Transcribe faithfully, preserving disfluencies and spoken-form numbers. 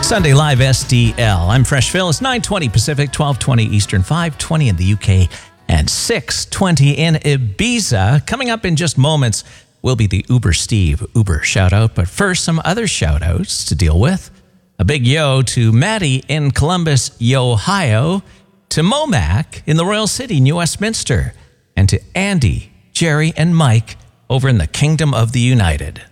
Sunday Live S D L. I'm Fresh Phil. It's nine twenty Pacific, twelve twenty Eastern, five twenty in the U K, and six twenty in Ibiza. Coming up in just moments will be the Uber Steve Uber shout-out. But first, some other shout-outs to deal with. A big yo to Maddie in Columbus, Ohio, to Momac in the Royal City, New Westminster, and to Andy, Jerry, and Mike over in the Kingdom of the United.